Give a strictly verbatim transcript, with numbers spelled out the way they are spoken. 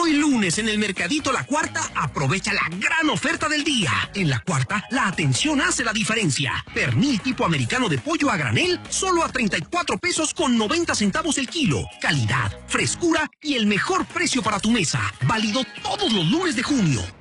Hoy lunes en el Mercadito La Cuarta, aprovecha la gran oferta del día. En La Cuarta, la atención hace la diferencia. Pernil tipo americano de pollo a granel, solo a treinta y cuatro pesos con noventa centavos el kilo. Calidad, frescura y el mejor precio para tu mesa. Válido todos los lunes de junio.